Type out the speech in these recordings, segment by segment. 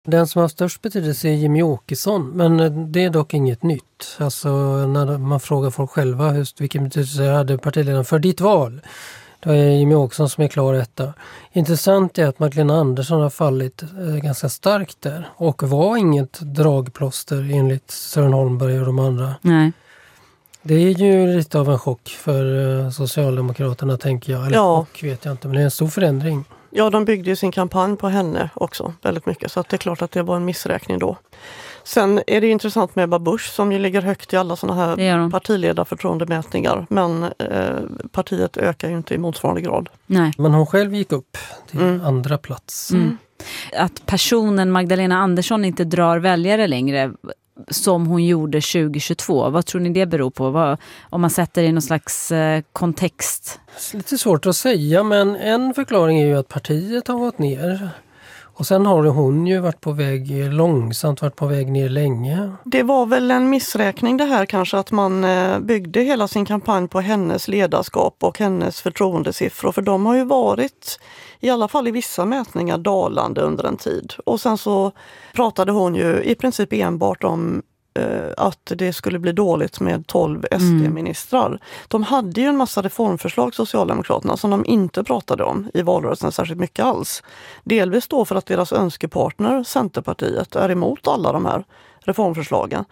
Den som har störst betydelse är Jimmie Åkesson, men det är dock inget nytt. Alltså när man frågar folk själva just vilken betydelse hade partiledaren för ditt val, då är Jimmie Åkesson som är klar etta. Intressant är att Magdalena Andersson har fallit ganska starkt där och var inget dragplåster enligt Sören Holmberg och de andra. Nej. Det är ju lite av en chock för Socialdemokraterna, tänker jag. Eller chock vet jag inte, men det är en stor förändring. Ja, de byggde ju sin kampanj på henne också väldigt mycket, så att det är klart att det var en missräkning då. Sen är det intressant med Ebba Busch som ju ligger högt i alla sådana här partiledarförtroendemätningar, men partiet ökar ju inte i motsvarande grad. Nej. Men hon själv gick upp till andra plats. Att personen Magdalena Andersson inte drar väljare längre som hon gjorde 2022. Vad tror ni det beror på? Om man sätter i någon slags kontext? Lite svårt att säga, men en förklaring är ju att partiet har gått ner. Och sen har hon ju varit på väg långsamt, varit på väg ner länge. Det var väl en missräkning det här kanske, att man byggde hela sin kampanj på hennes ledarskap och hennes förtroendesiffror. För de har ju varit, i alla fall i vissa mätningar, dalande under en tid. Och sen så pratade hon ju i princip enbart om att det skulle bli dåligt med 12 SD-ministrar. De hade ju en massa reformförslag, Socialdemokraterna, som de inte pratade om i valrörelsen särskilt mycket alls. Delvis då för att deras önskepartner, Centerpartiet, är emot alla de här reformförslagen.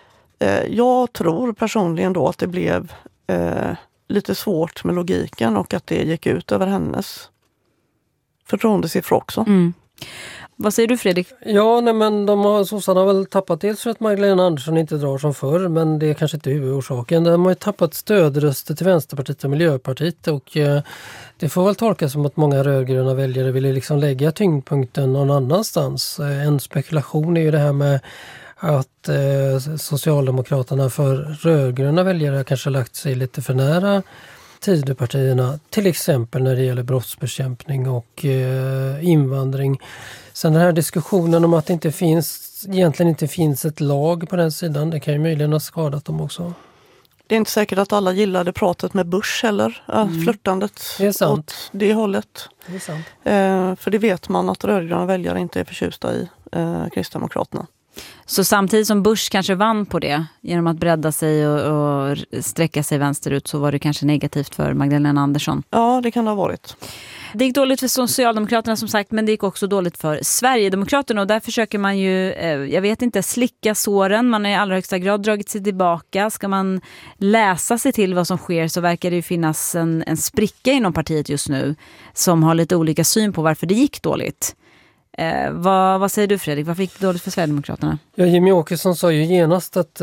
Jag tror personligen då att det blev lite svårt med logiken och att det gick ut över hennes förtroendesiffror också. Vad säger du, Fredrik? Ja, men sossarna har väl tappat dels för att Magdalena Andersson inte drar som förr, men det är kanske inte huvudorsaken. De har ju tappat stödröster till Vänsterpartiet och Miljöpartiet, och det får väl tolkas som att många rödgröna väljare ville liksom lägga tyngdpunkten någon annanstans. En spekulation är ju det här med att Socialdemokraterna för rödgröna väljare kanske lagt sig lite för nära Tidöpartierna, till exempel när det gäller brottsbekämpning och invandring. Sen den här diskussionen om att det egentligen inte finns ett lag på den sidan, det kan ju möjligen ha skadat dem också. Det är inte säkert att alla gillade pratet med Busch heller, flörtandet åt det hållet. Det är sant. För det vet man att rödgröna väljare inte är förtjusta i Kristdemokraterna. Så samtidigt som Busch kanske vann på det genom att bredda sig och sträcka sig vänsterut, så var det kanske negativt för Magdalena Andersson. Ja, det kan det ha varit. Det gick dåligt för Socialdemokraterna som sagt, men det gick också dåligt för Sverigedemokraterna, och där försöker man ju, jag vet inte, slicka såren. Man har i allra högsta grad dragit sig tillbaka. Ska man läsa sig till vad som sker, så verkar det ju finnas en spricka inom partiet just nu som har lite olika syn på varför det gick dåligt. Vad säger du, Fredrik? Varför gick det dåligt för Sverigedemokraterna? Ja, Jimmie Åkesson sa ju genast att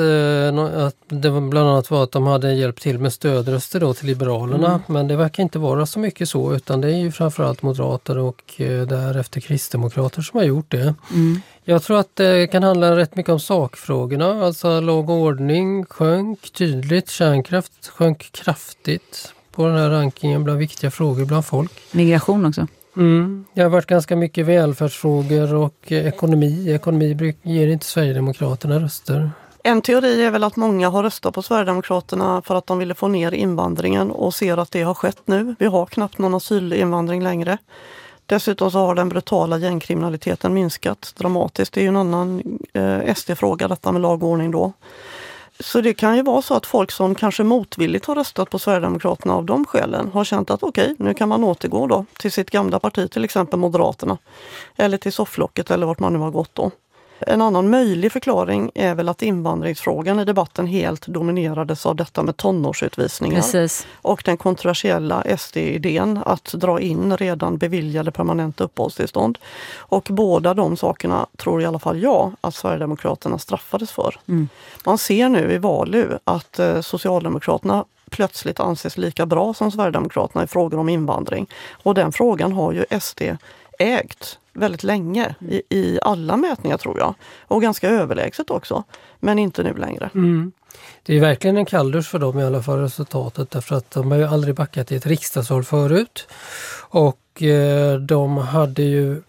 det var bland annat var att de hade hjälpt till med stödröster då till Liberalerna. Men det verkar inte vara så mycket så, utan det är ju framförallt moderater och därefter kristdemokrater som har gjort det. Jag tror att det kan handla rätt mycket om sakfrågorna. Alltså låg ordning sjönk tydligt, kärnkraft sjönk kraftigt på den här rankingen bland viktiga frågor bland folk. Migration också. Det har varit ganska mycket välfärdsfrågor och ekonomi. Ekonomi ger inte Sverigedemokraterna röster. En teori är väl att många har röstat på Sverigedemokraterna för att de ville få ner invandringen och ser att det har skett nu. Vi har knappt någon asylinvandring längre. Dessutom så har den brutala gängkriminaliteten minskat dramatiskt. Det är ju en annan SD-fråga detta med lagordning då. Så det kan ju vara så att folk som kanske motvilligt har röstat på Sverigedemokraterna av de skälen har känt att okej, nu kan man återgå då till sitt gamla parti, till exempel Moderaterna. Eller till sofflocket eller vart man nu har gått då. En annan möjlig förklaring är väl att invandringsfrågan i debatten helt dominerades av detta med tonårsutvisningar. Precis. Och den kontroversiella SD-idén att dra in redan beviljade permanenta uppehållstillstånd. Och båda de sakerna tror i alla fall jag att Sverigedemokraterna straffades för. Man ser nu i Valu att Socialdemokraterna plötsligt anses lika bra som Sverigedemokraterna i frågor om invandring. Och den frågan har ju SD ägt väldigt länge i alla mätningar tror jag. Och ganska överlägset också. Men inte nu längre. Det är verkligen en kalldusch för dem i alla fall, resultatet. Därför att de har ju aldrig backat i ett riksdagsval förut. Och de hade ju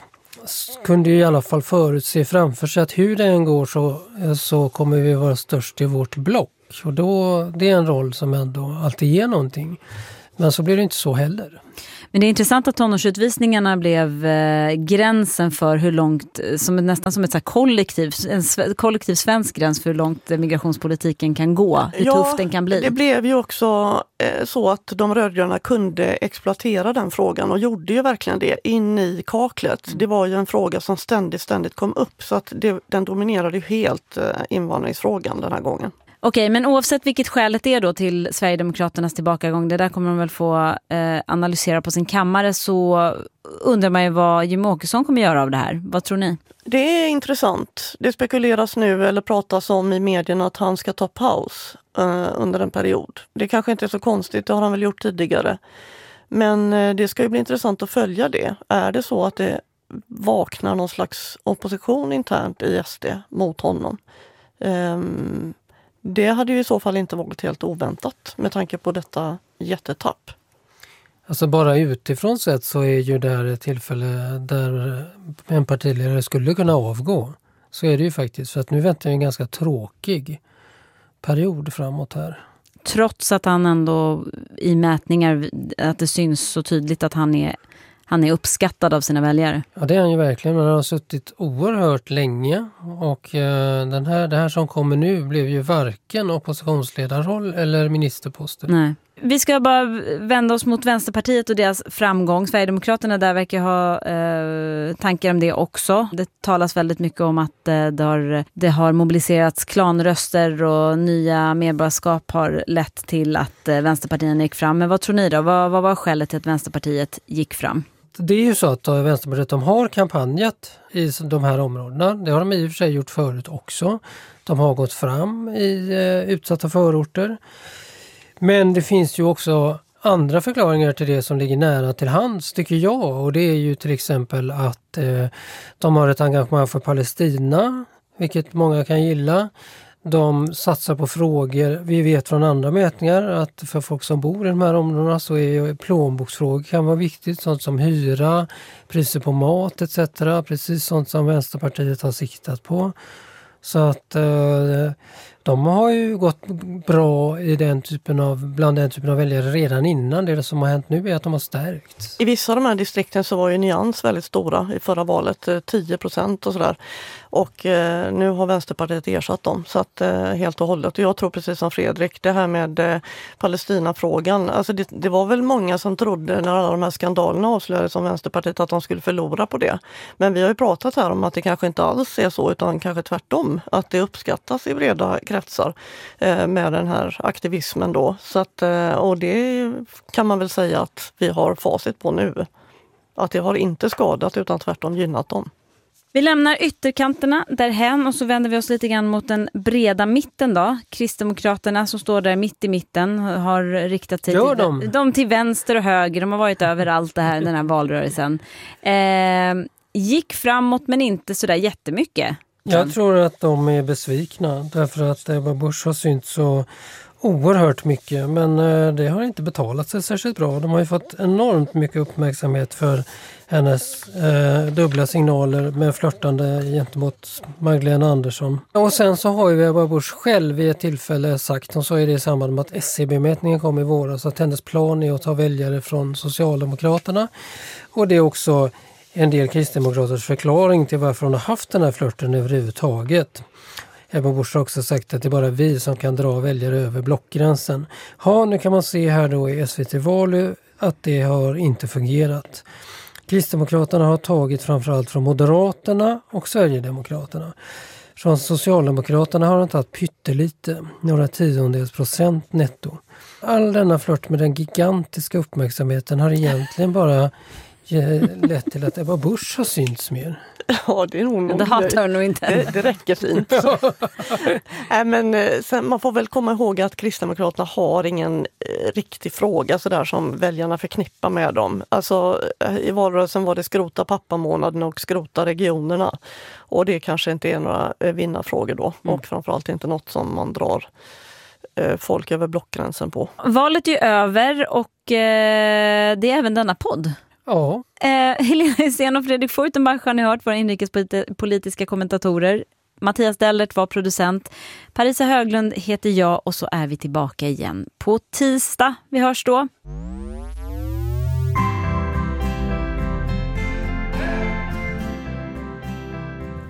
kunde ju i alla fall förutse framför sig att hur det än går så kommer vi vara störst i vårt block. Och då, det är en roll som ändå alltid ger någonting. Men så blir det inte så heller. Men det är intressant att tonårsutvisningarna blev gränsen för hur långt, nästan som ett så här kollektiv svensk gräns för hur långt migrationspolitiken kan gå, hur tuff den kan bli. Det blev ju också så att de rödgröna kunde exploatera den frågan och gjorde ju verkligen det in i kaklet. Det var ju en fråga som ständigt kom upp, så att den dominerade ju helt invandringsfrågan den här gången. Okej, men oavsett vilket skälet är då till Sverigedemokraternas tillbakagång, det där kommer de väl få analysera på sin kammare, så undrar man ju vad Jimmie Åkesson kommer göra av det här. Vad tror ni? Det är intressant. Det spekuleras nu eller pratas om i medierna att han ska ta paus under en period. Det kanske inte är så konstigt, det har han väl gjort tidigare. Men det ska ju bli intressant att följa det. Är det så att det vaknar någon slags opposition internt i SD mot honom? Det hade ju i så fall inte varit helt oväntat med tanke på detta jättetapp. Alltså bara utifrån sett så är ju det här ett tillfälle där en partiledare skulle kunna avgå. Så är det ju faktiskt, för att nu väntar en ganska tråkig period framåt här. Trots att han ändå i mätningar, att det syns så tydligt att han är uppskattad av sina väljare. Ja, det är han ju verkligen. Man har suttit oerhört länge och det här som kommer nu blev ju varken oppositionsledarroll eller ministerposter. Nej. Vi ska bara vända oss mot Vänsterpartiet och deras framgång. Sverigedemokraterna där verkar ha tankar om det också. Det talas väldigt mycket om att det har mobiliserats klanröster och nya medborgarskap har lett till att Vänsterpartiet gick fram. Men vad tror ni då? Vad var skälet till att Vänsterpartiet gick fram? Det är ju så att Vänsterpartiet har kampanjat i de här områdena. Det har de i och för sig gjort förut också. De har gått fram i utsatta förorter. Men det finns ju också andra förklaringar till det som ligger nära till hands, tycker jag. Och det är ju till exempel att de har ett engagemang för Palestina, vilket många kan gilla. De satsar på frågor, vi vet från andra mätningar att för folk som bor i de här områdena så är plånboksfrågor kan vara viktigt. Sånt som hyra, priser på mat etc. Precis sånt som Vänsterpartiet har siktat på. Så att de har ju gått bra i bland den typen av väljare redan innan. Det som har hänt nu är att de har stärkts. I vissa av de här distrikten så var ju Nyans väldigt stora i förra valet, 10% och sådär. Och nu har Vänsterpartiet ersatt dem, så att helt och hållet. Och jag tror precis som Fredrik, det här med Palestinafrågan, alltså det var väl många som trodde när alla de här skandalerna avslöjades om Vänsterpartiet att de skulle förlora på det. Men vi har ju pratat här om att det kanske inte alls är så, utan kanske tvärtom, att det uppskattas i breda kretsar med den här aktivismen då. Så att, och det kan man väl säga att vi har facit på nu. Att det har inte skadat utan tvärtom gynnat dem. Vi lämnar ytterkanterna därhen och så vänder vi oss lite grann mot den breda mitten då. Kristdemokraterna som står där mitt i mitten har riktat sig till vänster och höger. De har varit överallt den här valrörelsen. Gick framåt men inte sådär jättemycket. Jag tror att de är besvikna därför att Ebba Busch har synts så oerhört mycket, men det har inte betalat sig särskilt bra. De har ju fått enormt mycket uppmärksamhet för hennes dubbla signaler med flörtande gentemot Magdalena Andersson. Och sen så har ju Ebba Busch själv vid ett tillfälle sagt, hon sa ju det i samband med att SCB-mätningen kom i våras, att hennes plan är att ta väljare från Socialdemokraterna. Och det är också en del kristdemokraters förklaring till varför hon har haft den här flörten överhuvudtaget. Ebba Busch har också sagt att det är bara vi som kan dra väljare över blockgränsen. Ja, nu kan man se här då i SVT Valu att det har inte fungerat. Kristdemokraterna har tagit framförallt från Moderaterna och Sverigedemokraterna. Från Socialdemokraterna har de tagit pyttelite, några 10% netto. All denna flört med den gigantiska uppmärksamheten har egentligen bara lett till att Ebba Busch har synts mer. Ja, det är nog det hatar hon nog inte. Det räcker fint. Men sen, man får väl komma ihåg att Kristdemokraterna har ingen riktig fråga så där som väljarna förknippar med dem. Alltså i valrörelsen var det skrota pappamånaden och skrota regionerna. Och det kanske inte är några vinnarfrågor då. Och framförallt inte något som man drar folk över blockgränsen på. Valet är över och det är även denna podd. Ja. Helena Hysén och Fredrik Furtenbach har ni hört, våra inrikespolitiska kommentatorer. Mattias Dellert var producent. Parisa Höglund heter jag och så är vi tillbaka igen på tisdag. Vi hörs då.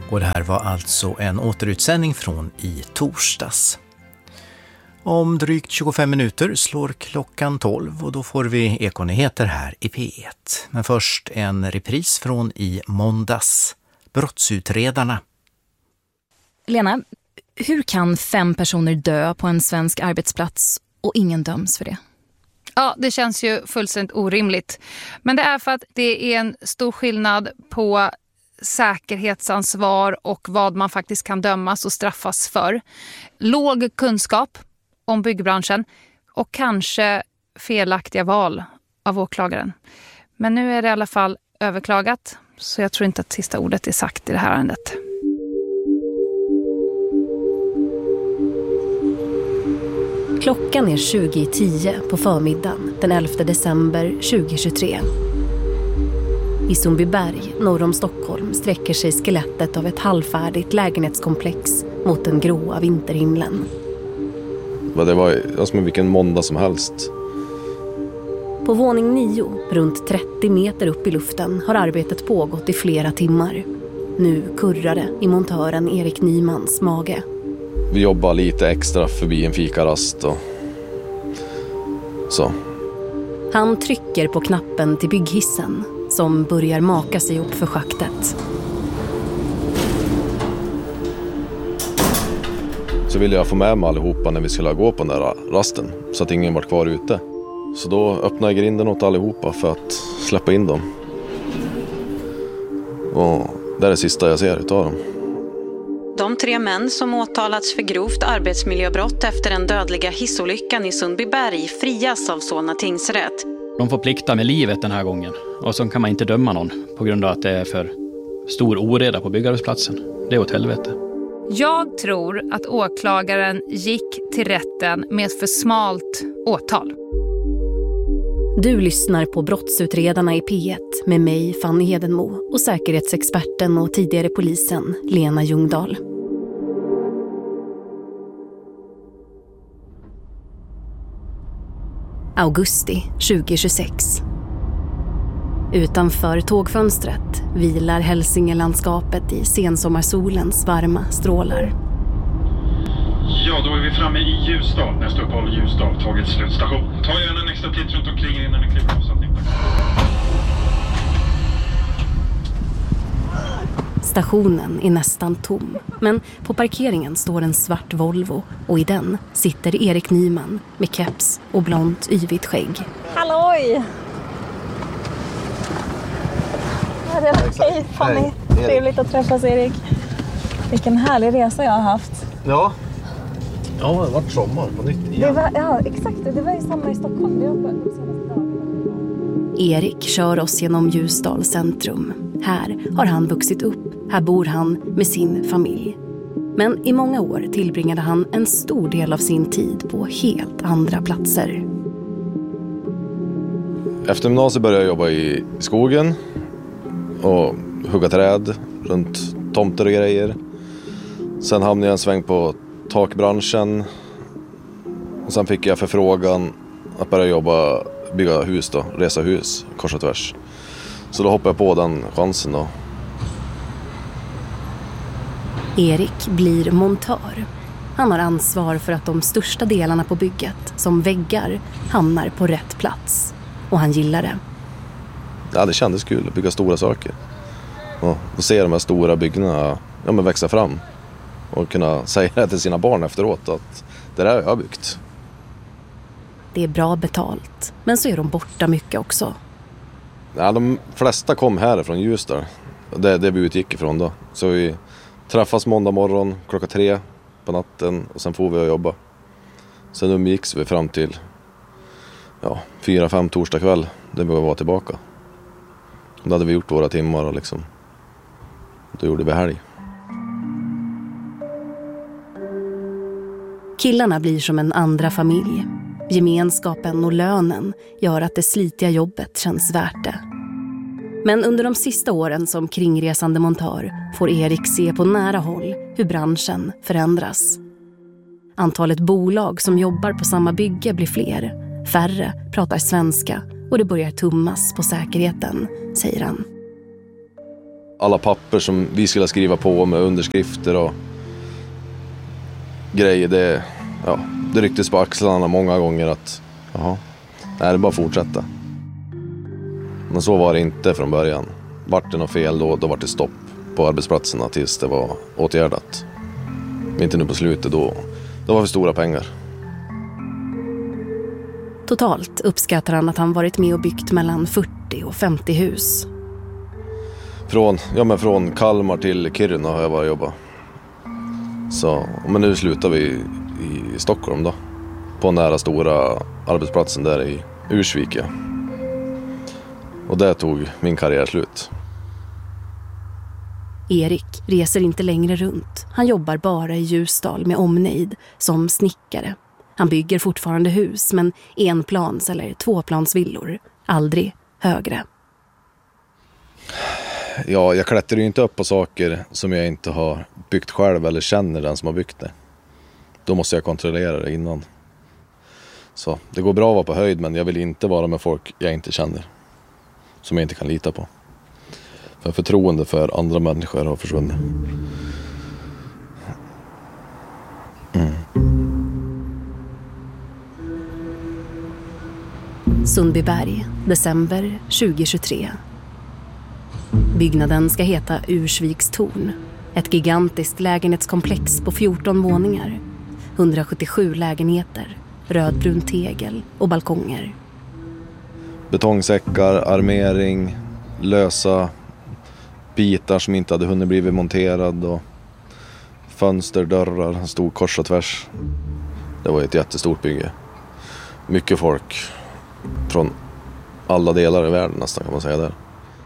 Och det här var alltså en återutsändning från i torsdags. Om drygt 25 minuter slår klockan 12 och då får vi Ekonyheter här i P1. Men först en repris från i måndags. Brottsutredarna. Lena, hur kan 5 personer dö på en svensk arbetsplats och ingen döms för det? Ja, det känns ju fullständigt orimligt. Men det är för att det är en stor skillnad på säkerhetsansvar och vad man faktiskt kan dömas och straffas för. Låg kunskap om byggbranschen och kanske felaktiga val av åklagaren. Men nu är det i alla fall överklagat, så jag tror inte att sista ordet är sagt i det här ärendet. Klockan är 20:10 på förmiddagen den 11 december 2023. I Sundbyberg, norr om Stockholm, sträcker sig skelettet av ett halvfärdigt lägenhetskomplex mot den gråa vinterhimlen. Det var som vilken måndag som helst. På våning 9, runt 30 meter upp i luften, har arbetet pågått i flera timmar. Nu kurrar det i montören Erik Nymans mage. Vi jobbar lite extra förbi en fikarast och så. Han trycker på knappen till bygghissen som börjar maka sig upp för schaktet. Så ville jag få med mig allihopa när vi skulle gå på den där rasten så att ingen var kvar ute. Så då öppnade jag grinden åt allihopa för att släppa in dem. Och det är det sista jag ser utav dem. De 3 män som åtalats för grovt arbetsmiljöbrott efter den dödliga hissolyckan i Sundbyberg frias av Solna tingsrätt. De får plikta med livet den här gången och så kan man inte döma någon på grund av att det är för stor oreda på byggarbetsplatsen. Det är åt helvete. Jag tror att åklagaren gick till rätten med ett för smalt åtal. Du lyssnar på Brottsutredarna i P1 med mig, Fanny Hedenmo, och säkerhetsexperten och tidigare polisen, Lena Ljungdahl. Augusti 2026. Utanför tågfönstret vilar Hälsingelandskapet i sensommarsolens varma strålar. Ja, då är vi framme i Ljusdal. Nästa uppehåll Ljusdal, tågets slutstation. Ta gärna en extra titt runt omkring innan ni kliver av så att ni inte... Stationen är nästan tom, men på parkeringen står en svart Volvo och i den sitter Erik Nyman med keps och blont yvigt skägg. Halloj! Ja, det är okej, Fanny. Trevligt att träffas, Erik. Vilken härlig resa jag har haft. Ja, det har varit sommar på nytt igen. Ja, exakt. Det var ju samma i Stockholm. Erik kör oss genom Ljusdal centrum. Här har han vuxit upp. Här bor han med sin familj. Men i många år tillbringade han en stor del av sin tid på helt andra platser. Efter gymnasiet började jag jobba i skogen och hugga träd runt tomter och grejer. Sen hamnade jag en sväng på takbranschen. Och sen fick jag förfrågan att börja bygga hus då, resa hus kors och tvärs. Så då hoppade jag på den chansen då. Erik blir montör. Han har ansvar för att de största delarna på bygget, som väggar, hamnar på rätt plats. Och han gillar det. Ja, det kändes kul att bygga stora saker. Och se de här stora byggnaderna växa fram. Och kunna säga det till sina barn efteråt att det där har jag byggt. Det är bra betalt, men så är de borta mycket också. Ja, de flesta kom härifrån Ljusdal. Det är det vi utgick ifrån då. Så vi träffas måndag morgon 3:00 på natten och sen får vi jobba. Sen umgicks vi fram till 4-5 torsdag kväll. Det behöver vara tillbaka. Då hade vi gjort våra timmar och då gjorde vi helg. Killarna blir som en andra familj. Gemenskapen och lönen gör att det slitiga jobbet känns värt det. Men under de sista åren som kringresande montör får Erik se på nära håll hur branschen förändras. Antalet bolag som jobbar på samma bygge blir fler. Färre pratar svenska och det börjar tummas på säkerheten, säger han. Alla papper som vi skulle skriva på med underskrifter och grejer, det rycktes på axlarna många gånger att nej, det är bara att fortsätta. Men så var det inte från början. Vart det något fel då var det stopp på arbetsplatserna tills det var åtgärdat. Men inte nu på slutet, då var det stora pengar. Totalt uppskattar han att han varit med och byggt mellan 40 och 50 hus. Från Kalmar till Kiruna har jag bara jobbat. Men nu slutar vi i Stockholm då. På nära stora arbetsplatsen där i Ursvika. Och där tog min karriär slut. Erik reser inte längre runt. Han jobbar bara i Ljusdal med omnejd som snickare. Han bygger fortfarande hus, men enplans- eller tvåplansvillor. Aldrig högre. Ja, jag klättrar ju inte upp på saker som jag inte har byggt själv eller känner den som har byggt det. Då måste jag kontrollera det innan. Så det går bra att vara på höjd, men jag vill inte vara med folk jag inte känner. Som jag inte kan lita på. För förtroende för andra människor har försvunnit. Sundbyberg, december 2023. Byggnaden ska heta Ursvikstorn. Ett gigantiskt lägenhetskomplex på 14 våningar. 177 lägenheter, rödbrun tegel och balkonger. Betongsäckar, armering, lösa bitar som inte hade hunnit bli monterad och fönster, dörrar, stod kors och tvärs. Det var ett jättestort bygge. Mycket folk från alla delar i världen nästan, kan man säga där.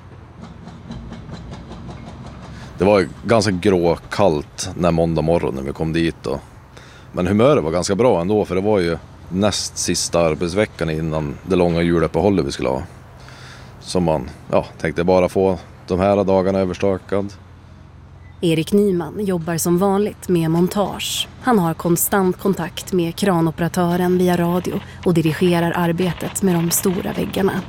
Det var ganska gråkallt när måndag morgon när vi kom dit då. Men humöret var ganska bra ändå, för det var ju näst sista arbetsveckan innan det långa juluppehållet vi skulle ha. Så man tänkte bara få de här dagarna överstakad. Erik Nyman jobbar som vanligt med montage. Han har konstant kontakt med kranoperatören via radio och dirigerar arbetet med de stora väggarna.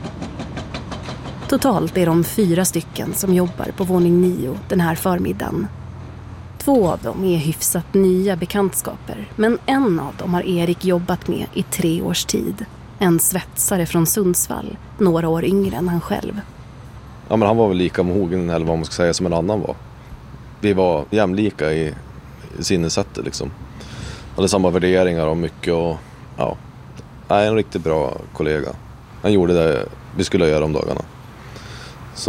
Totalt är de 4 stycken som jobbar på våning 9 den här förmiddagen. 2 av dem är hyfsat nya bekantskaper, men en av dem har Erik jobbat med i 3 års tid. En svetsare från Sundsvall, några år yngre än han själv. Ja, men han var väl lika mogen, eller vad man ska säga, som en annan var. Vi var jämlika i sinnesättet liksom. Hade samma värderingar och mycket och en riktigt bra kollega. Han gjorde det vi skulle göra om dagarna. Så.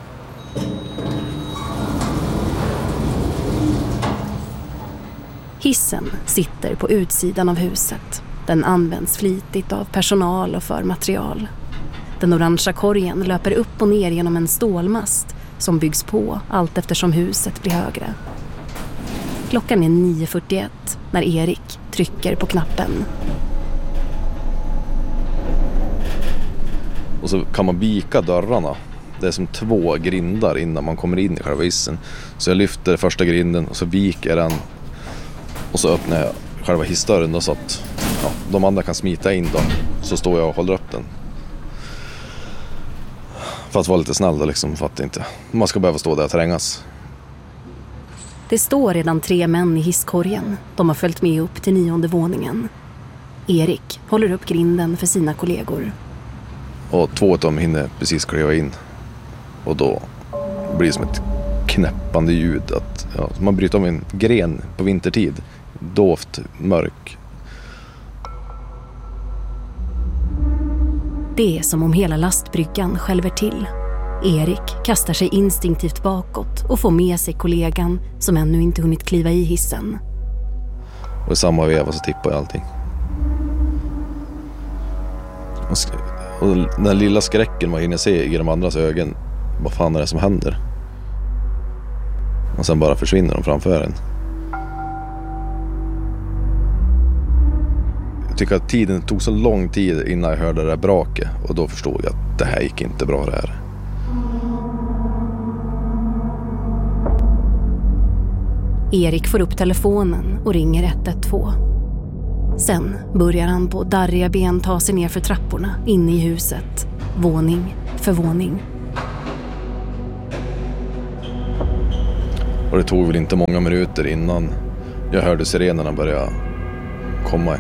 Hissen sitter på utsidan av huset. Den används flitigt av personal och för material. Den orangea korgen löper upp och ner genom en stålmast som byggs på allt eftersom huset blir högre. Klockan är 9:41 när Erik trycker på knappen. Och så kan man vika dörrarna. Det är som 2 grindar innan man kommer in i själva hissen. Så jag lyfter första grinden och så viker jag den. Och så öppnar jag själva hissdörren då, så att de andra kan smita in då. Så står jag och håller upp den. För att vara lite snäll då liksom, för att inte man ska behöva stå där och trängas. Det står redan 3 män i hisskorgen. De har följt med upp till 9:e våningen. Erik håller upp grinden för sina kollegor. Och 2 av dem hinner precis kliva in. Och då blir det som ett knäppande ljud. Att, man bryter om en gren på vintertid. Dovt, mörk. Det är som om hela lastbryggan skälver till. Erik kastar sig instinktivt bakåt och får med sig kollegan som ännu inte hunnit kliva i hissen. Och i samma veva så tippar jag allting. Och den lilla skräcken man hinner se i de andras ögon. Vad fan är det som händer? Och sen bara försvinner de framför en. Jag tycker att tiden tog så lång tid innan jag hörde det där braket. Och då förstod jag att det här gick inte bra det här. Erik får upp telefonen och ringer 112. Sen börjar han på darriga ben ta sig ner för trapporna inne i huset. Våning för våning. Och det tog väl inte många minuter innan jag hörde sirenerna börja komma.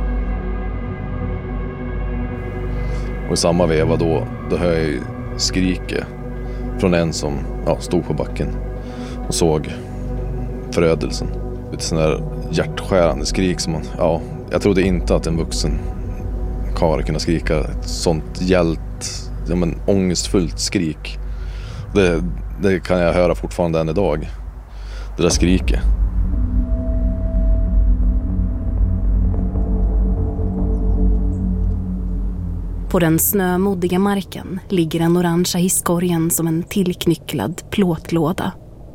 Och i samma veva då hör jag skriket från en som stod på backen och såg förödelsen. Ett sån där hjärtskärande skrik som jag trodde inte att en vuxen karl kunde skrika ett sånt ångestfullt skrik. Det kan jag höra fortfarande än idag. Det där skriket. På den snömoddiga marken ligger den orangea hisskorgen som en tillknycklad plåtlåda.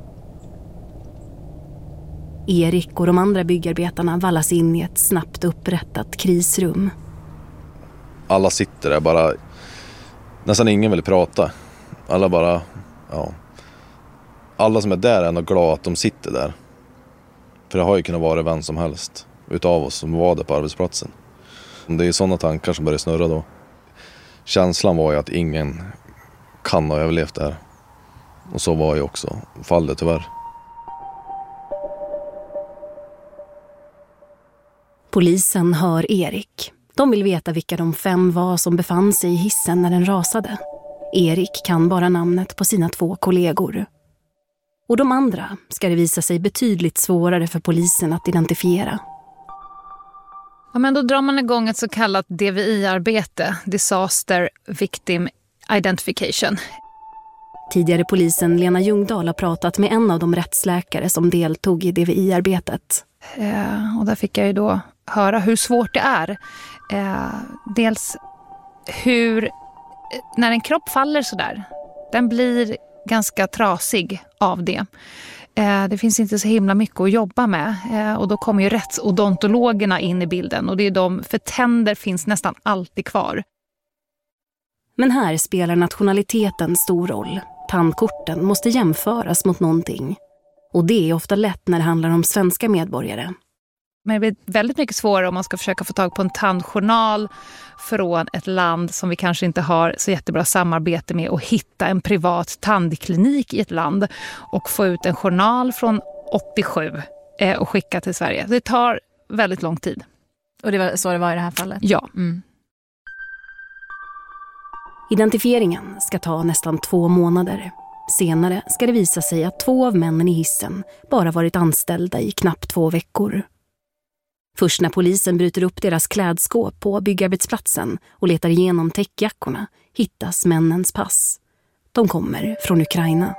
Erik och de andra byggarbetarna vallas in i ett snabbt upprättat krisrum. Alla sitter där bara. Nästan ingen vill prata. Alla bara, alla som är där är nog glada att de sitter där. För det har ju kunnat vara vem som helst utav oss som var där på arbetsplatsen. Det är sådana tankar som börjar snurra då. Känslan var ju att ingen kan ha överlevt det här. Och så var ju också fallet tyvärr. Polisen hör Erik. De vill veta vilka de 5 var som befann sig i hissen när den rasade. Erik kan bara namnet på sina 2 kollegor. Och de andra ska det visa sig betydligt svårare för polisen att identifiera. Ja, men då drar man igång ett så kallat DVI-arbete, Disaster Victim Identification. Tidigare polisen Lena Ljungdahl har pratat med en av de rättsläkare som deltog i DVI-arbetet. Och där fick jag ju då höra hur svårt det är. Dels hur, när en kropp faller så där, den blir ganska trasig av det. Det finns inte så himla mycket att jobba med. Och då kommer ju rättsodontologerna in i bilden. Och det är för tänder finns nästan alltid kvar. Men här spelar nationaliteten stor roll. Tandkorten måste jämföras mot någonting. Och det är ofta lätt när det handlar om svenska medborgare. Men det blir väldigt mycket svårare om man ska försöka få tag på en tandjournal från ett land som vi kanske inte har så jättebra samarbete med, och hitta en privat tandklinik i ett land och få ut en journal från 87 och skicka till Sverige. Det tar väldigt lång tid. Och det var så det var i det här fallet? Ja. Identifieringen ska ta nästan 2 månader. Senare ska det visa sig att 2 av männen i hissen bara varit anställda i knappt 2 veckor. Först när polisen bryter upp deras klädskåp på byggarbetsplatsen och letar igenom täckjackorna hittas männens pass. De kommer från Ukraina.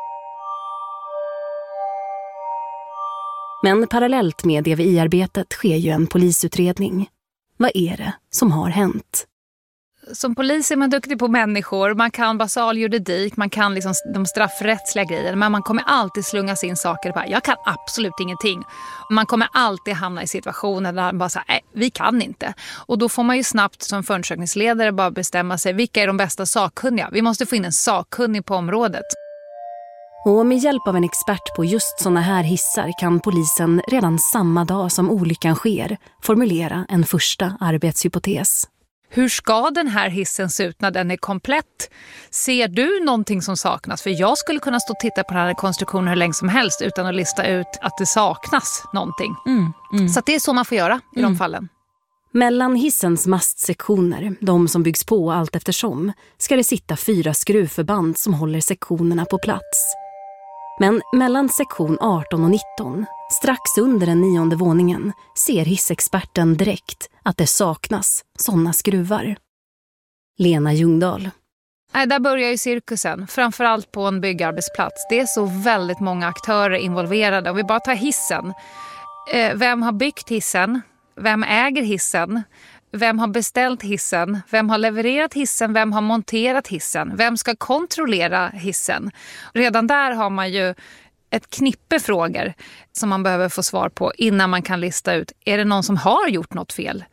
Men parallellt med DVI-arbetet sker ju en polisutredning. Vad är det som har hänt? Som polis är man duktig på människor, man kan basal juridik, man kan liksom de straffrättsliga grejer, men man kommer alltid slungas in saker på. Jag kan absolut ingenting. Man kommer alltid hamna i situationer där man bara säger, nej, vi kan inte. Och då får man ju snabbt som förundersökningsledare bara bestämma sig, vilka är de bästa sakkunniga? Vi måste få in en sakkunnig på området. Och med hjälp av en expert på just såna här hissar kan polisen redan samma dag som olyckan sker formulera en första arbetshypotes. Hur ska den här hissen se ut när den är komplett? Ser du någonting som saknas? För jag skulle kunna stå och titta på den här konstruktionen hur länge som helst utan att lista ut att det saknas någonting. Så att det är så man får göra i de fallen. Mellan hissens mastsektioner, de som byggs på allt eftersom, ska det sitta 4 skruvförband som håller sektionerna på plats. Men mellan sektion 18 och 19, strax under den 9:e våningen, ser hissexperten direkt att det saknas sådana skruvar. Lena Ljungdahl. Där börjar ju cirkusen, framförallt på en byggarbetsplats. Det är så väldigt många aktörer involverade. Om vi bara tar hissen. Vem har byggt hissen? Vem äger hissen? Vem har beställt hissen? Vem har levererat hissen? Vem har monterat hissen? Vem ska kontrollera hissen? Redan där har man ju ett knippe frågor som man behöver få svar på innan man kan lista ut, är det någon som har gjort något fel?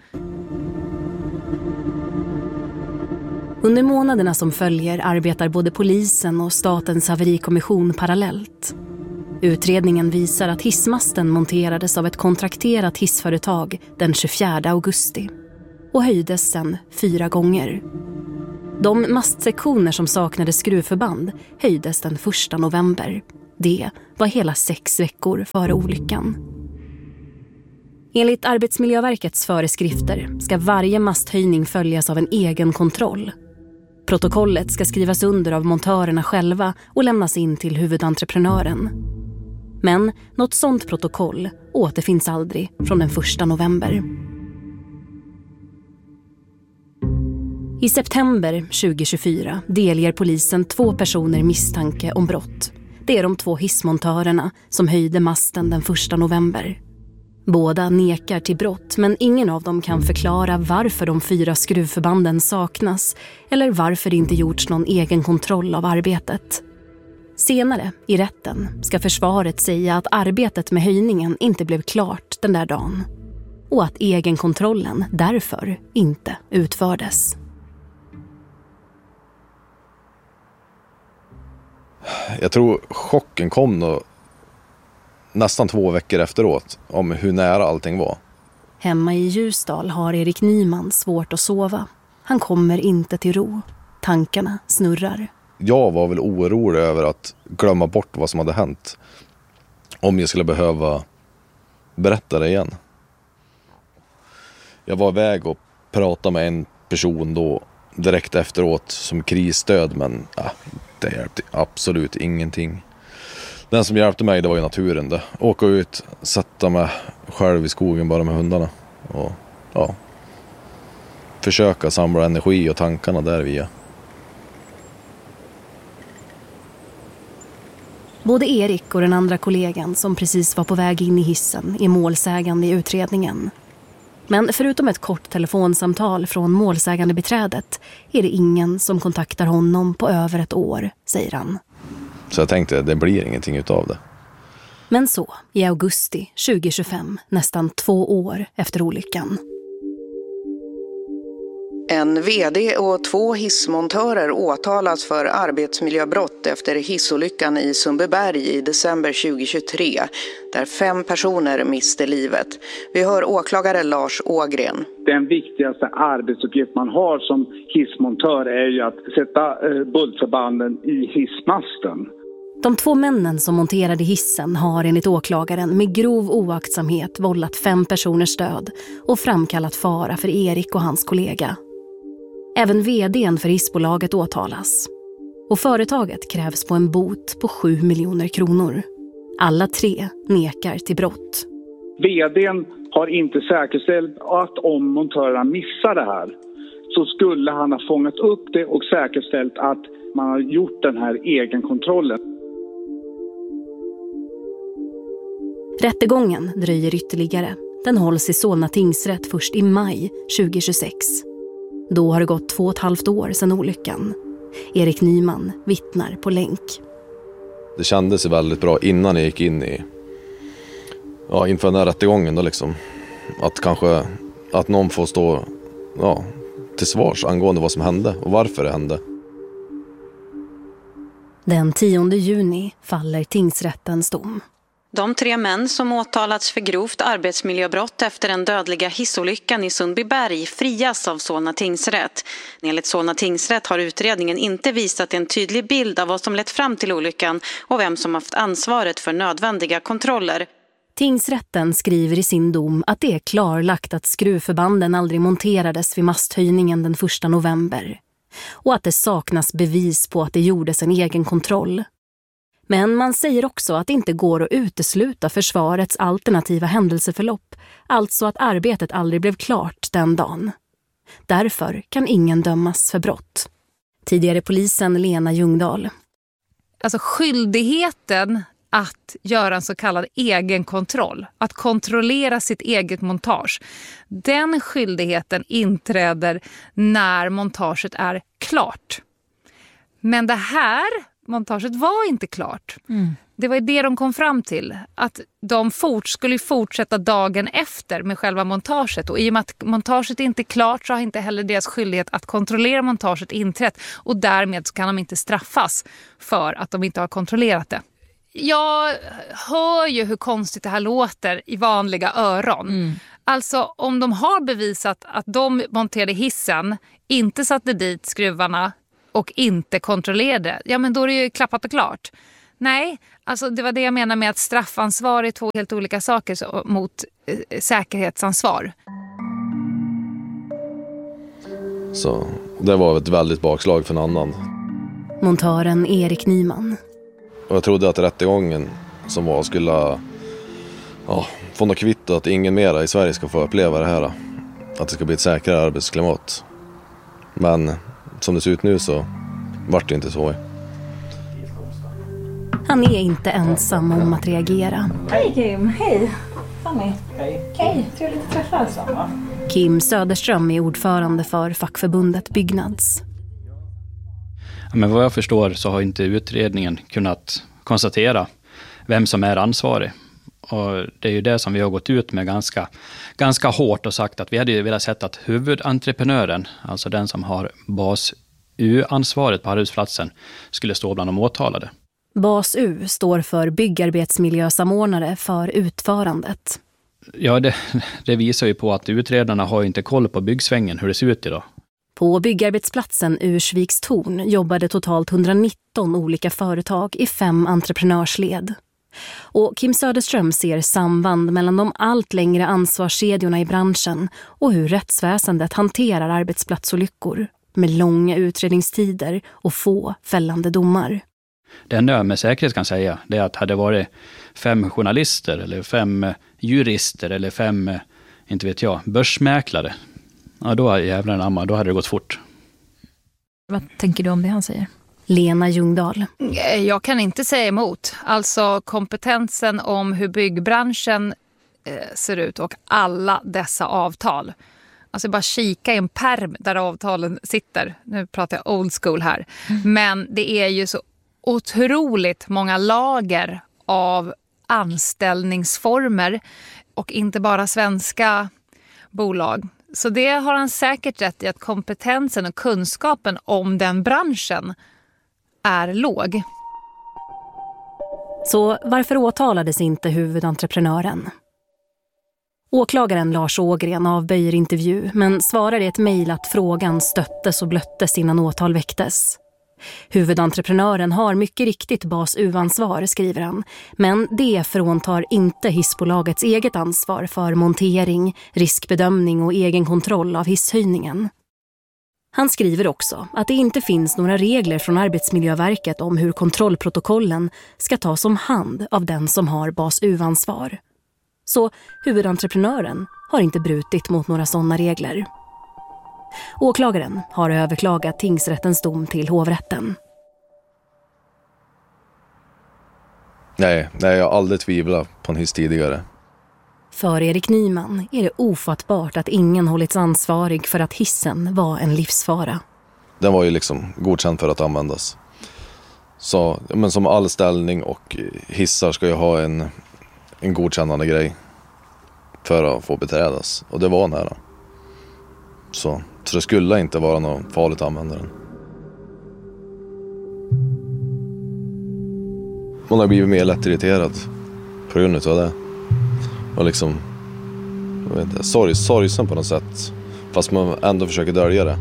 Under månaderna som följer arbetar både polisen och Statens haverikommission parallellt. Utredningen visar att hissmasten monterades av ett kontrakterat hissföretag den 24 augusti och höjdes sedan 4 gånger. De mastsektioner som saknade skruvförband höjdes den 1 november. Det var hela 6 veckor före olyckan. Enligt Arbetsmiljöverkets föreskrifter ska varje masthöjning följas av en egen kontroll. Protokollet ska skrivas under av montörerna själva och lämnas in till huvudentreprenören. Men något sådant protokoll återfinns aldrig från den 1 november. I september 2024 delger polisen 2 personer misstanke om brott. Det är de 2 hissmontörerna som höjde masten den 1 november. Båda nekar till brott, men ingen av dem kan förklara varför de 4 skruvförbanden saknas eller varför det inte gjorts någon egen kontroll av arbetet. Senare i rätten ska försvaret säga att arbetet med höjningen inte blev klart den där dagen och att egenkontrollen därför inte utfördes. Jag tror chocken kom då nästan 2 veckor efteråt om hur nära allting var. Hemma i Ljusdal har Erik Nyman svårt att sova. Han kommer inte till ro. Tankarna snurrar. Jag var väl orolig över att glömma bort vad som hade hänt. Om jag skulle behöva berätta det igen. Jag var iväg och pratade med en person då direkt efteråt som krisstöd, men det hjälpte absolut ingenting. Den som hjälpte mig, det var ju naturen. Det. Åka ut, sätta mig själv i skogen bara med hundarna. Och försöka samla energi och tankarna där via. Både Erik och den andra kollegan som precis var på väg in i hissen är målsägande i utredningen. Men förutom ett kort telefonsamtal från målsägande beträdet är det ingen som kontaktar honom på över 1 år, säger han. Så jag tänkte, det blir ingenting utav det. Men så, i augusti 2025, nästan 2 år efter olyckan. En vd och 2 hissmontörer åtalas för arbetsmiljöbrott efter hissolyckan i Sundbyberg i december 2023, där 5 personer miste livet. Vi hör åklagare Lars Ågren. Den viktigaste arbetsuppgift man har som hissmontör är ju att sätta bultförbanden i hissmasten. De 2 männen som monterade hissen har enligt åklagaren med grov oaktsamhet vållat 5 personers död och framkallat fara för Erik och hans kollega. Även vd:n för hissbolaget åtalas. Och företaget krävs på en bot på 7 miljoner kronor. Alla 3 nekar till brott. Vd:n har inte säkerställt att om montörerna missar det här så skulle han ha fångat upp det och säkerställt att man har gjort den här egenkontrollen. Rättegången dröjer ytterligare. Den hålls i Solna tingsrätt först i maj 2026. Då har det gått 2,5 år sedan olyckan. Erik Nyman vittnar på länk. Det kändes väldigt bra innan jag gick in inför den här rättegången då liksom. Att någon får stå till svars angående vad som hände och varför det hände. Den 10 juni faller tingsrättens dom. De 3 män som åtalats för grovt arbetsmiljöbrott efter den dödliga hissolyckan i Sundbyberg frias av Solna tingsrätt. Enligt Solna tingsrätt har utredningen inte visat en tydlig bild av vad som lett fram till olyckan och vem som haft ansvaret för nödvändiga kontroller. Tingsrätten skriver i sin dom att det är klarlagt att skruvförbanden aldrig monterades vid masthöjningen den 1 november och att det saknas bevis på att det gjordes en egen kontroll. Men man säger också att det inte går att utesluta försvarets alternativa händelseförlopp, alltså att arbetet aldrig blev klart den dagen. Därför kan ingen dömas för brott. Tidigare polisen Lena Ljungdahl. Alltså skyldigheten att göra en så kallad egenkontroll, att kontrollera sitt eget montage. Den skyldigheten inträder när montaget är klart. Men det här montaget var inte klart. Det var det de kom fram till. Att de skulle fortsätta dagen efter med själva montaget. Och i och med att montaget inte är klart så har inte heller deras skyldighet att kontrollera montaget inträtt. Och därmed så kan de inte straffas för att de inte har kontrollerat det. Jag hör ju hur konstigt det här låter i vanliga öron. Alltså om de har bevisat att de monterade hissen, inte satte dit skruvarna och inte kontrollerade, ja men då är det ju klappat och klart. Nej, alltså det var det jag menar med att straffansvar är två helt olika saker mot säkerhetsansvar. Så det var ett väldigt bakslag för en annan. Montören Erik Nyman. Och jag trodde att rättegången som var skulle få något kvitto att ingen mera i Sverige ska få uppleva det här. Att det ska bli ett säkrare arbetsklimat. Men som det ser ut nu så vart det inte så. Han är inte ensam om att reagera. Hej Kim, hej Fanny. Hej, trevligt att träffas. Kim Söderström är ordförande för fackförbundet Byggnads. Men vad jag förstår så har inte utredningen kunnat konstatera vem som är ansvarig. Och det är ju det som vi har gått ut med ganska hårt och sagt att vi hade velat sett att huvudentreprenören, alltså den som har BAS-U-ansvaret på arbetsplatsen, skulle stå bland de åtalade. BAS-U står för byggarbetsmiljösamordnare för utförandet. Ja, det visar ju på att utredarna har inte koll på byggsvängen, hur det ser ut idag. På byggarbetsplatsen Ursvikstorn jobbade totalt 119 olika företag i 5 entreprenörsled. Och Kim Söderström ser samband mellan de allt längre ansvarskedjorna i branschen och hur rättsväsendet hanterar arbetsplatsolyckor med långa utredningstider och få fällande domar. Det jag med säkerhet kan säga det är att hade det varit 5 journalister eller 5 jurister eller 5, inte vet jag, börsmäklare, ja då jävlar anamma, då hade det gått fort. Vad tänker du om det han säger? Lena Ljungdahl. Jag kan inte säga emot. Alltså kompetensen om hur byggbranschen ser ut och alla dessa avtal. Alltså bara kika i en pärm där avtalen sitter. Nu pratar jag old school här. Men det är ju så otroligt många lager av anställningsformer och inte bara svenska bolag. Så det har han säkert rätt i, att kompetensen och kunskapen om den branschen är låg. Så varför åtalades inte huvudentreprenören? Åklagaren Lars Ågren avböjer intervju men svarar i ett mejl att frågan stöttes och blöttes innan åtal väcktes. Huvudentreprenören har mycket riktigt BAS-U-ansvar, skriver han, men det fråntar inte hissbolagets eget ansvar för montering, riskbedömning och egen kontroll av hisshöjningen. Han skriver också att det inte finns några regler från Arbetsmiljöverket om hur kontrollprotokollen ska tas om hand av den som har BAS-U-ansvar. Så huvudentreprenören har inte brutit mot några sådana regler. Åklagaren har överklagat tingsrättens dom till hovrätten. Nej, jag har aldrig tvivlat på en hiss tidigare. För Erik Nyman är det ofattbart att ingen hållits ansvarig för att hissen var en livsfara. Den var ju liksom godkänd för att användas. Så, men som all ställning och hissar ska ju ha en godkännande grej för att få beträdas. Och det var den här. Så det skulle inte vara något farligt att använda den. Man har blivit mer lättirriterad på grund av det. Och liksom, jag vet inte, sorgsen på något sätt. Fast man ändå försöker dölja det.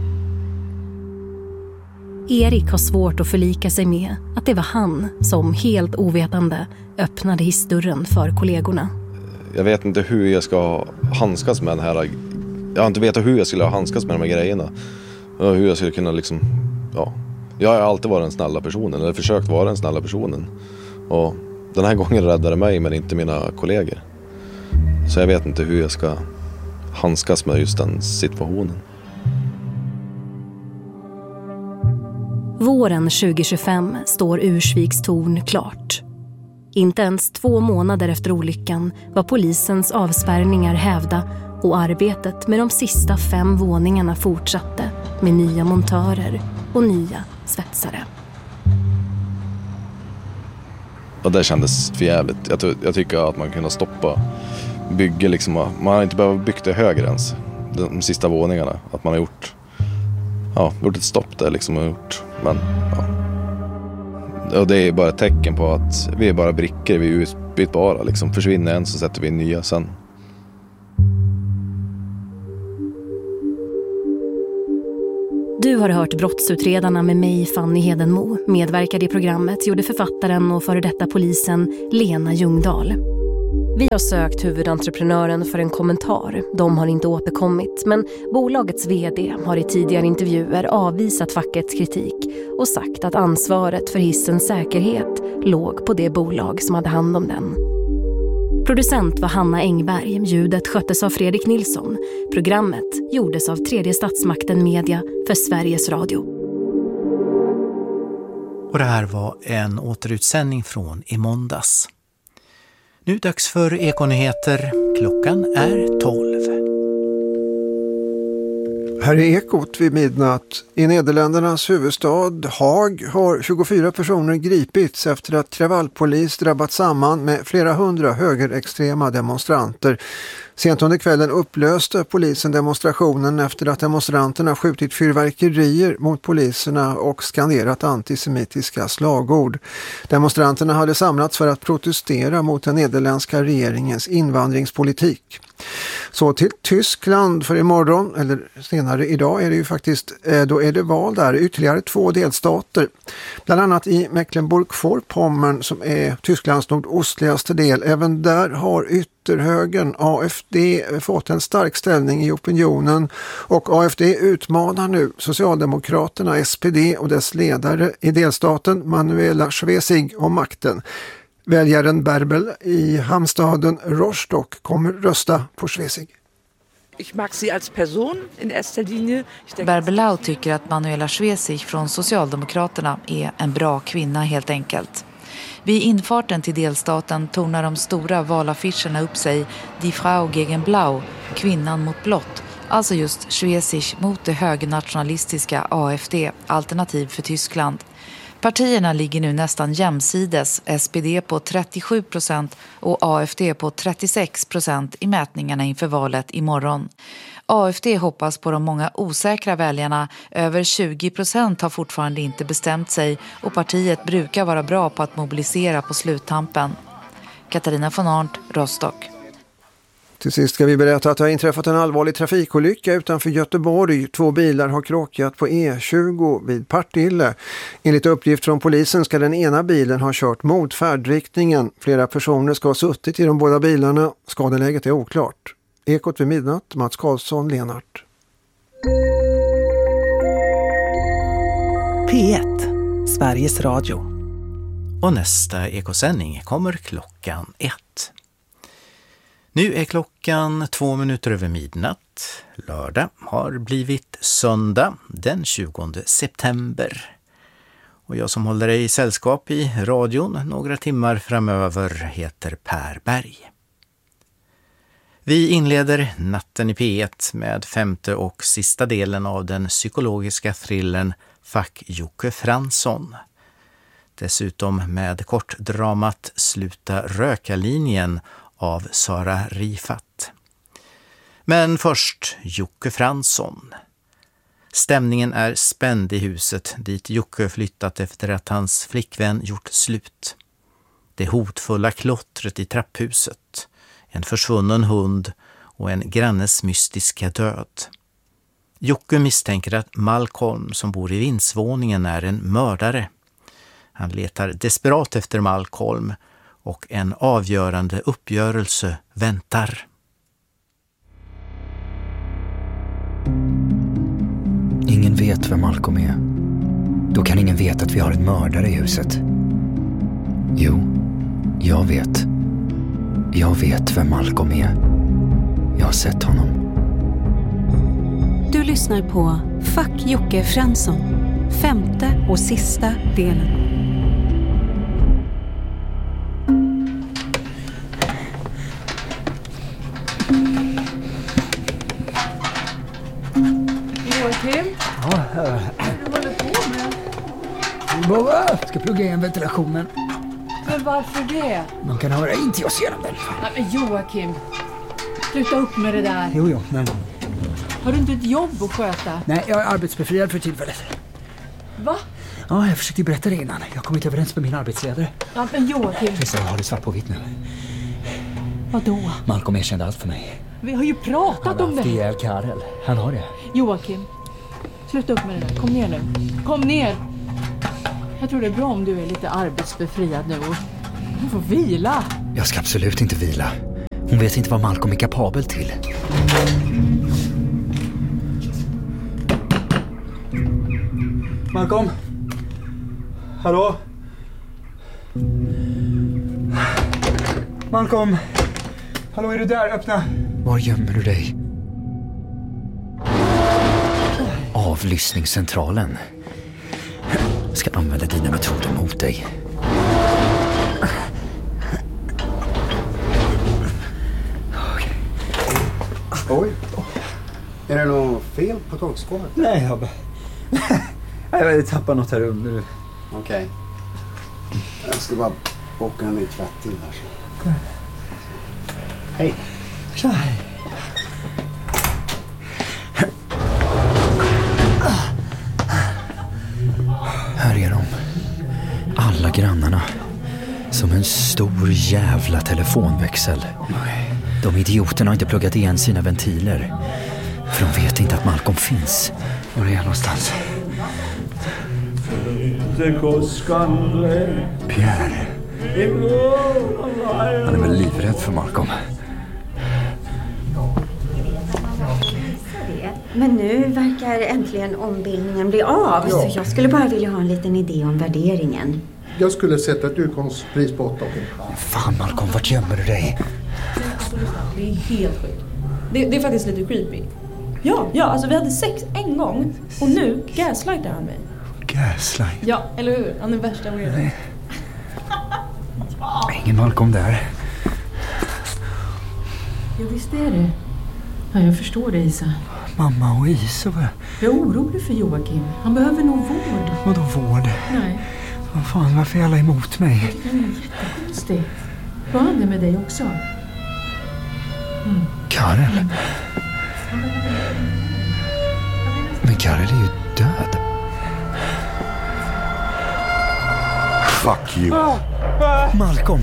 Erik har svårt att förlika sig med att det var han som helt ovetande öppnade hissdörren för kollegorna. Jag vet inte hur jag ska handskas med den här. Jag har inte vetat hur jag skulle handskas med de här grejerna. Och hur jag skulle kunna liksom, ja. Jag har alltid varit den snälla personen, eller försökt vara den snälla personen. Och den här gången räddade mig, men inte mina kollegor. Så jag vet inte hur jag ska handskas med just den situationen. Våren 2025 står Ursvikstorn klart. Inte ens 2 månader efter olyckan var polisens avspärrningar hävda och arbetet med de sista 5 våningarna fortsatte med nya montörer och nya svetsare. Och det kändes förjävligt. Jag tycker att man kunde stoppa bygge liksom. Man har inte behövt bygga det högre ens. De sista våningarna. Att man har gjort ett stopp där liksom. Men ja. Och det är bara ett tecken på att vi är bara brickor. Vi är utbytbara liksom. Försvinner en så sätter vi nya sen. Du har hört Brottsutredarna med mig, Fanny Hedenmo. Medverkade i programmet gjorde författaren och före detta polisen Lena Ljungdahl. Vi har sökt huvudentreprenören för en kommentar. De har inte återkommit, men bolagets vd har i tidigare intervjuer avvisat fackets kritik och sagt att ansvaret för hissens säkerhet låg på det bolag som hade hand om den. Producent var Hanna Engberg, ljudet sköttes av Fredrik Nilsson. Programmet gjordes av Tredje Statsmakten Media för Sveriges Radio. Och det här var en återutsändning från i måndags. Nu dags för Ekonyheter. Klockan är 12. Här är Ekot vid midnatt. I Nederländernas huvudstad Haag har 24 personer gripits efter att kravallpolis drabbat samman med flera hundra högerextrema demonstranter. Sent under kvällen upplöste polisen demonstrationen efter att demonstranterna skjutit fyrverkerier mot poliserna och skanderat antisemitiska slagord. Demonstranterna hade samlats för att protestera mot den nederländska regeringens invandringspolitik. Så till Tyskland, för imorgon, eller senare idag är det ju faktiskt, då är det val där, ytterligare 2 delstater. Bland annat i Mecklenburg-Vorpommern som är Tysklands nordostligaste del. Även där har ytterhögern AFD fått en stark ställning i opinionen och AFD utmanar nu Socialdemokraterna, SPD och dess ledare i delstaten Manuela Schwesig om makten. Väljaren Bärbel i hamnstaden Rostock kommer rösta på Schwesig. Ich mag sie als Person in erster Linie. Bärbelau tycker att Manuela Schwesig från Socialdemokraterna är en bra kvinna helt enkelt. Vid infarten till delstaten tornar de stora valaffischerna upp sig Die Frau gegen Blau, kvinnan mot blått. Alltså just Schwesig mot det högernationalistiska AFD, Alternativ för Tyskland. Partierna ligger nu nästan jämsides, SPD på 37% och AFD på 36% i mätningarna inför valet imorgon. AFD hoppas på de många osäkra väljarna, över 20% har fortfarande inte bestämt sig och partiet brukar vara bra på att mobilisera på sluttampen. Katarina von Arndt, Rostock. Till sist ska vi berätta att det har inträffat en allvarlig trafikolycka utanför Göteborg. 2 bilar har krockat på E20 vid Partille. Enligt uppgift från polisen ska den ena bilen ha kört mot färdriktningen. Flera personer ska ha suttit i de båda bilarna. Skadeläget är oklart. Ekot vid midnatt, Mats Karlsson, Lenart. P1, Sveriges Radio. Och nästa ekosändning kommer klockan 1. Nu är klockan 2 minuter över midnatt. Lördag har blivit söndag den 20 september. Och jag som håller dig i sällskap i radion några timmar framöver heter Per Berg. Vi inleder natten i P1 med 5:e och sista delen av den psykologiska thrillern Fuck Jocke Fransson. Dessutom med kortdramat Sluta röka-linjen av Sara Rifat. Men först Jocke Fransson. Stämningen är spänd i huset dit Jocke flyttat efter att hans flickvän gjort slut. Det hotfulla klottret i trapphuset, en försvunnen hund och en grannes mystiska död. Jocke misstänker att Malcolm som bor i vindsvåningen är en mördare. Han letar desperat efter Malcolm och en avgörande uppgörelse väntar. Ingen vet vem Malcolm är. Då kan ingen veta att vi har en mördare i huset. Jo, jag vet. Jag vet vem Malcolm är. Jag har sett honom. Du lyssnar på Fuck Jocke Fransson, 5:e och sista delen. Joakim? Ja, Vad håller du på med? jag ska plugga igen ventilationen. Men varför det? Man kan höra in till oss genom den. Nej, men Joakim, sluta upp med det där. Jo, men... Har du inte ett jobb att sköta? Nej, jag är arbetsbefriad för tillfället. Va? Ja, jag försökte berätta det innan. Jag kom inte överens med min arbetsledare. Ja, men Joakim... Jag har det svart på vitt nu. Vadå? Malcolm erkände allt för mig. Vi har ju pratat om det. Han har haft ihjäl Karel. Han har det. Joakim, Sluta upp med det där. Kom ner nu. Kom ner! Jag tror det är bra om du är lite arbetsbefriad nu och du får vila. Jag ska absolut inte vila. Hon vet inte vad Malcolm är kapabel till. Malcolm? Hallå? Malcolm? Hallå, är du där? Öppna! Var gömmer du dig? Avlyssningscentralen. Jag ska använda dina metoder mot dig. Oj. Är det något fel på tolkskåret? Nej, jag tappar något här under. Okej. Jag ska bara åka en ny tvätt till här. Så. Hej. Tja. Här är de. Alla grannarna. Som en stor jävla telefonväxel. De idioterna har inte pluggat igen sina ventiler. För de vet inte att Malcolm finns. Var är jag någonstans? Pierre. Han är väl livrädd för Malcolm. Men nu verkar äntligen ombildningen bli av. Ja. Så jag skulle bara vilja ha en liten idé om värderingen. Jag skulle sätta ett utgångspris på 8. Fan Malcolm, vart gömmer du dig? Det är helt sjukt. Det är faktiskt lite creepy. Ja, alltså vi hade sex en gång och nu gaslightar han mig. Gaslight? Ja, eller hur? Han är värsta weirdo. Ingen Malcolm där. Ja, visst är det. Ja, jag förstår det, Isa. Mamma och Isa, vad? Jag är orolig för Joakim. Han behöver nog vård. Vadå vård? Nej. Vad fan, varför är alla emot mig? Jag tycker det är jättekonstigt. Var han det med dig också? Karel? Men Karel är ju död. Fuck you. Malcolm.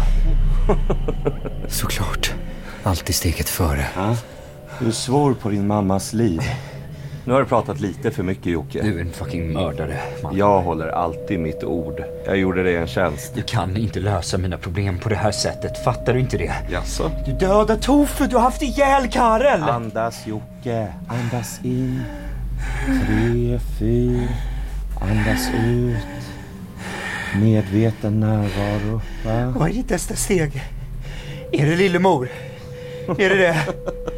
Såklart. Alltid steget före. Ja. Du svor på din mammas liv. Nu har du pratat lite för mycket, Jocke. Du är en fucking mördare, man. Jag håller alltid mitt ord. Jag gjorde dig en tjänst. Du kan inte lösa mina problem på det här sättet. Fattar du inte det? Jaså? Du dödar Tofu. Du har haft ihjäl Karel. Andas, Jocke. Andas in. 3, 4. Andas ut. Medveten närvaro. Va? Vad är ditt nästa steg? Är det Lillemor? Är det det?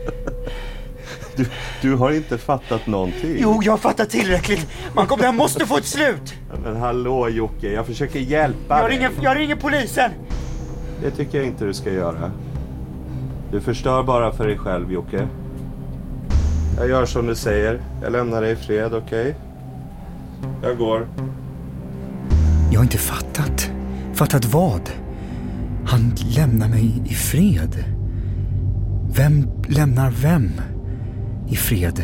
Du har inte fattat någonting. Jo, jag har fattat tillräckligt. Malcolm, det här måste få ett slut. Men hallå Jocke, jag försöker hjälpa dig. Jag ringer polisen. Det tycker jag inte du ska göra. Du förstör bara för dig själv, Jocke. Jag gör som du säger. Jag lämnar dig i fred, okej? Jag går. Jag har inte fattat. Fattat vad? Han lämnar mig i fred. Vem lämnar vem i fred?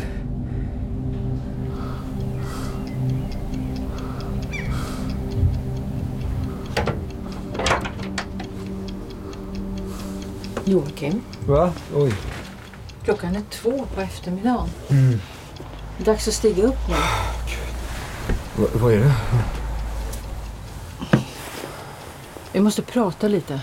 Joakim. Va? Oj. Klockan är 2 på eftermiddagen. Mm. Dags att stiga upp nu. Vad är det? Vi måste prata lite.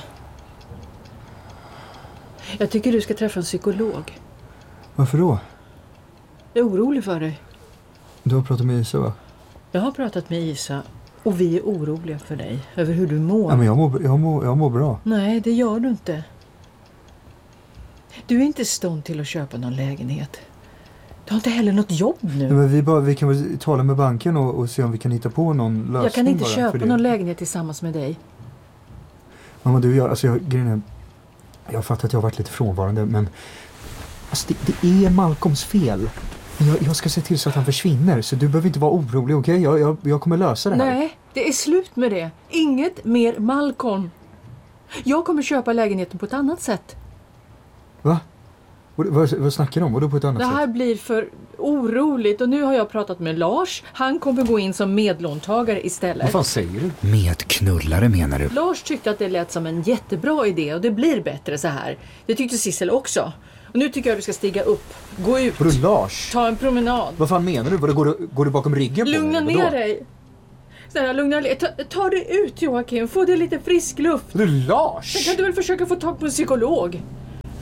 Jag tycker du ska träffa en psykolog. Varför då? Jag är orolig för dig. Du har pratat med Isa, va? Jag har pratat med Isa och vi är oroliga för dig. Över hur du mår. Ja, men jag mår bra. Nej, det gör du inte. Du är inte i stånd till att köpa någon lägenhet. Du har inte heller något jobb nu. Ja, men vi kan väl tala med banken och se om vi kan hitta på någon lösning. Jag kan inte bara köpa någon lägenhet tillsammans med dig. Mamma, du och jag, alltså grejen är, jag har fattat att jag har varit lite frånvarande, men alltså, det är Malcolms fel. Jag ska se till så att han försvinner, så du behöver inte vara orolig, okej? Jag kommer lösa det här. Nej, det är slut med det. Inget mer Malcolm. Jag kommer köpa lägenheten på ett annat sätt. Va? Vad snackar de om? Vadå på ett annat Det här sätt? blir för oroligt och nu har jag pratat med Lars. Han kommer gå in som medlåntagare istället. Vad fan säger du? Medknullare menar du? Lars tyckte att det lät som en jättebra idé och det blir bättre så här. Det tyckte Sissel också. Och nu tycker jag att du ska stiga upp, gå ut, Vadå Lars? ta en promenad. Vad fan menar du? Går du bakom ryggen på mig? Lugna ner dig. Snälla, lugna ner dig. Ta dig ut Joakim, få dig lite frisk luft. Du Lars! Sen kan du väl försöka få tag på en psykolog.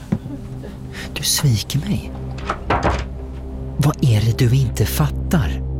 Du sviker mig. Vad är det du inte fattar?